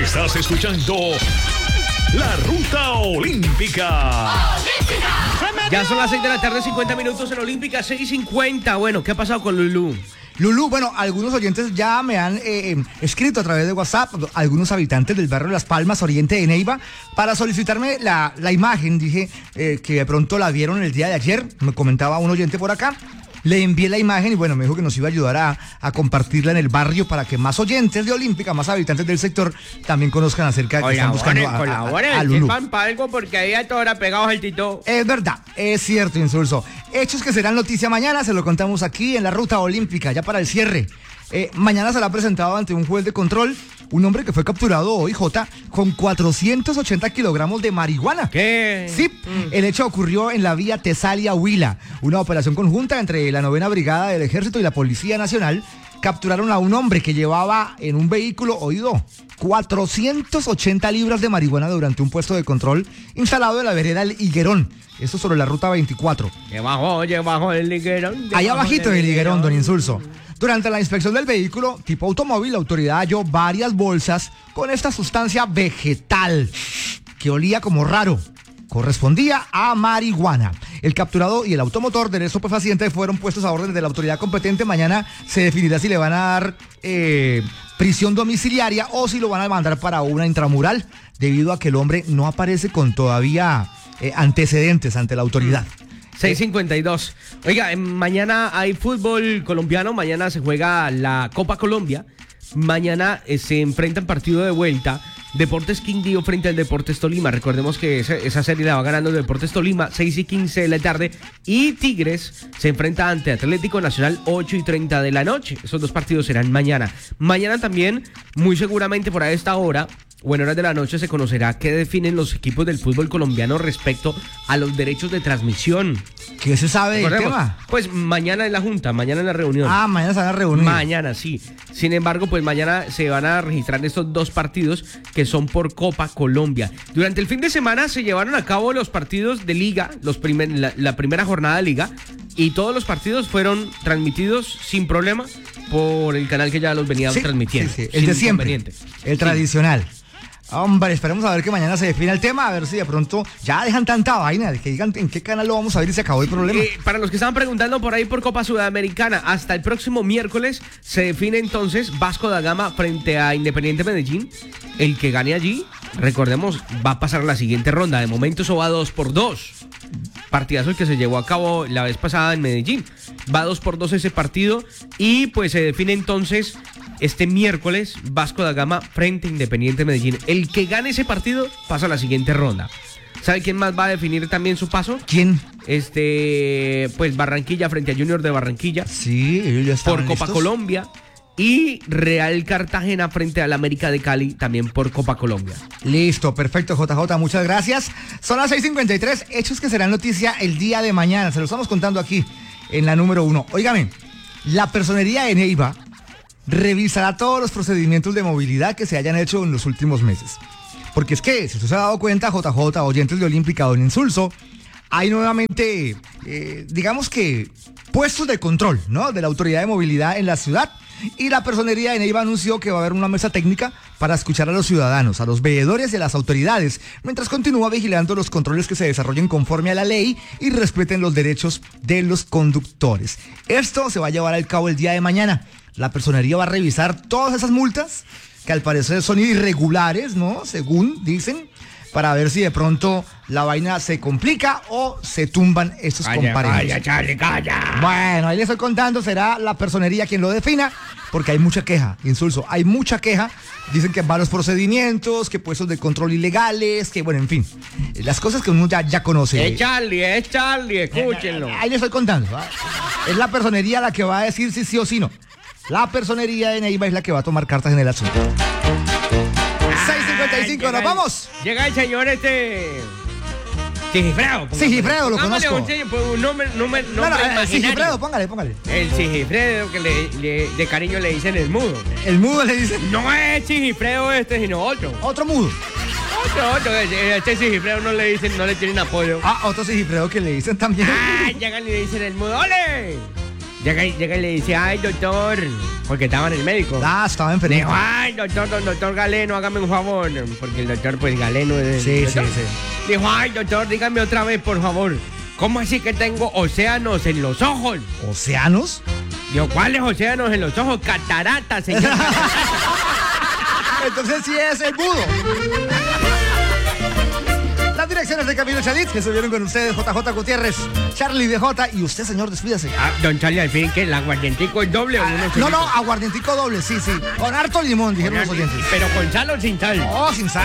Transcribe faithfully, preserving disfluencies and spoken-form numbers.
Estás escuchando La Ruta Olímpica. Ya son las seis de la tarde, cincuenta minutos en Olímpica, seis cincuenta. Bueno, ¿qué ha pasado con Lulú? Lulú, bueno, algunos oyentes ya me han eh, escrito a través de WhatsApp, algunos habitantes del barrio Las Palmas, oriente de Neiva, para solicitarme la, la imagen. Dije eh, que de pronto la vieron el día de ayer, me comentaba un oyente por acá. Le envié la imagen y bueno, me dijo que nos iba a ayudar a, a compartirla en el barrio para que más oyentes de Olímpica, más habitantes del sector, también conozcan acerca de que están buscando a, a, a, a Lulú. Para algo porque ahí a toda hora pegados al tito. Es verdad, es cierto, Insulso. Hechos que serán noticia mañana, se lo contamos aquí en la Ruta Olímpica, ya para el cierre. Eh, mañana será presentado ante un juez de control un hombre que fue capturado hoy, Jota, con cuatrocientos ochenta kilogramos de marihuana. ¿Qué? Sí, mm. El hecho ocurrió en la vía Tesalia-Huila, una operación conjunta entre la novena Brigada del Ejército y la Policía Nacional. Capturaron a un hombre que llevaba en un vehículo, oído, cuatrocientas ochenta libras de marihuana durante un puesto de control instalado en la vereda El Higuerón. Esto sobre la ruta veinticuatro. Debajo, debajo del Higuerón. Allá abajito del Higuerón, don Insulso. Durante la inspección del vehículo tipo automóvil, la autoridad halló varias bolsas con esta sustancia vegetal que olía como raro. Correspondía a marihuana. El capturado y el automotor del estupefaciente fueron puestos a orden de la autoridad competente. Mañana se definirá si le van a dar eh, prisión domiciliaria o si lo van a mandar para una intramural, debido a que el hombre no aparece con todavía eh, antecedentes ante la autoridad. seis cincuenta y dos. Oiga, mañana hay fútbol colombiano, mañana se juega la Copa Colombia, mañana eh, se enfrenta en partido de vuelta Deportes Quindío frente al Deportes Tolima. Recordemos que esa, esa serie la va ganando el Deportes Tolima, seis y quince de la tarde, y Tigres se enfrenta ante Atlético Nacional, ocho y treinta de la noche. Esos dos partidos serán mañana. Mañana también, muy seguramente por a esta hora, o en horas de la noche, se conocerá qué definen los equipos del fútbol colombiano respecto a los derechos de transmisión. ¿Qué se sabe del tema? Pues mañana en la junta, mañana en la reunión. Ah, mañana se van a reunir. Mañana, sí. Sin embargo, pues mañana se van a registrar estos dos partidos que son por Copa Colombia. Durante el fin de semana se llevaron a cabo los partidos de Liga, los primer, la, la primera jornada de Liga, y todos los partidos fueron transmitidos sin problema por el canal que ya los venía sí, transmitiendo. Sí, sí. El de siempre, el sí. tradicional. Hombre, esperemos a ver que mañana se defina el tema, a ver si de pronto ya dejan tanta vaina, de que digan en qué canal lo vamos a ver y se acabó el problema. Eh, para los que estaban preguntando por ahí por Copa Sudamericana, hasta el próximo miércoles se define entonces Vasco da Gama frente a Independiente Medellín. El que gane allí, recordemos, va a pasar a la siguiente ronda. De momento eso va dos por dos. Partidazo el que se llevó a cabo la vez pasada en Medellín. Va dos por dos ese partido y pues se define entonces este miércoles Vasco da Gama frente a Independiente Medellín. El que gane ese partido pasa a la siguiente ronda. ¿Sabe quién más va a definir también su paso? ¿Quién? Este, pues Barranquilla frente a Junior de Barranquilla. Sí, ellos ya están por Copa listos. Colombia. Y Real Cartagena frente al América de Cali, también por Copa Colombia. Listo, perfecto, J J, muchas gracias. Son las seis cincuenta y tres, hechos que serán noticia el día de mañana. Se lo estamos contando aquí en la número uno. Óigame, la personería de Neiva revisará todos los procedimientos de movilidad que se hayan hecho en los últimos meses. Porque es que, si usted se ha dado cuenta, J J, oyentes de Olímpica, don Insulso, hay nuevamente, eh, digamos que, puestos de control, ¿no?, de la autoridad de movilidad en la ciudad. Y la personería de Neiva anunció que va a haber una mesa técnica para escuchar a los ciudadanos, a los veedores y a las autoridades, mientras continúa vigilando los controles que se desarrollen conforme a la ley y respeten los derechos de los conductores. Esto se va a llevar a cabo el día de mañana. La personería va a revisar todas esas multas, que al parecer son irregulares, ¿no?, según dicen, para ver si de pronto la vaina se complica o se tumban estos comparejos. Calla, Charlie, calla. Bueno, ahí les estoy contando, será la personería quien lo defina, porque hay mucha queja, Insulso, hay mucha queja. Dicen que varios procedimientos, que puestos de control ilegales, que bueno, en fin, las cosas que uno ya, ya conoce. Es Charlie, es Charlie, escúchenlo. Ahí les estoy contando, ¿verdad? Es la personería la que va a decir si sí o si no. La personería de Neiva es la que va a tomar cartas en el asunto. seis cincuenta y cinco, nos vamos. Llega el señor este... Sigifredo. Sigifredo, lo conozco. Un, un nombre, nombre, nombre no, no, imaginario. Sigifredo, póngale, póngale. El Sigifredo, que le, le, de cariño le dicen el mudo. El mudo le dicen. No es Sigifredo este, sino otro. Otro mudo. Otro, otro. Este Sigifredo no le dicen, no le tienen apoyo. Ah, otro Sigifredo que le dicen también. Ah, llegan y le dicen el mudo. ¡Ole! Llega y, llega y le dice, ay, doctor, porque estaba en el médico. Ah, estaba Le enfermo. dijo, ay, doctor, don doctor Galeno, hágame un favor. Porque el doctor, pues, Galeno es... Sí, doctor. sí, sí. Dijo, ay, doctor, dígame otra vez, por favor. ¿Cómo así que tengo océanos en los ojos? ¿Océanos? Digo, ¿cuáles océanos en los ojos? Cataratas, señor. Entonces sí es el budo. Las direcciones de Camilo Chalit que estuvieron con ustedes, J J Gutiérrez, Charlie D J y usted, señor, despídase. Ah, don Charlie, al fin, que el aguardientico es doble o uno No, solito? no, aguardientico doble, sí, sí. Con harto limón, dijeron los oyentes. Pero con sal o sin sal. Oh, sin sal.